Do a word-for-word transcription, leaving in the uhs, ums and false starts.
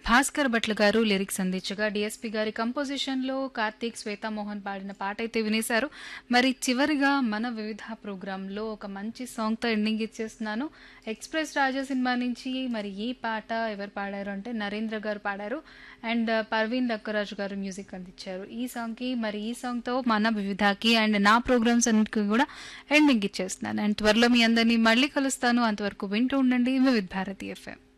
భాస్కర్ భట్ల గారు లిరిక్స్ అందించగా డిఎస్పి గారి కంపోజిషన్లో కార్తీక్ శ్వేతా మోహన్ పాడిన పాట అయితే వినేశారు. మరి చివరిగా మన వివిధ ప్రోగ్రాంలో ఒక మంచి సాంగ్తో ఎండింగ్ ఇచ్చేస్తున్నాను. ఎక్స్ప్రెస్ రాజా సినిమా నుంచి మరి ఈ పాట ఎవరు పాడారు అంటే నరేంద్ర గారు పాడారు అండ్ పర్వీన్ లక్కరాజు గారు మ్యూజిక్ అందించారు ఈ సాంగ్కి. మరి ఈ సాంగ్తో మన వివిధకి అండ్ నా ప్రోగ్రామ్స్ అన్నిటికీ కూడా ఎండింగ్ ఇచ్చేస్తున్నాను. అండ్ త్వరలో మీ అందరినీ మళ్ళీ కలుస్తాను. అంతవరకు వింటూ ఉండండి వివిధ భారతి ఎఫ్ఎం.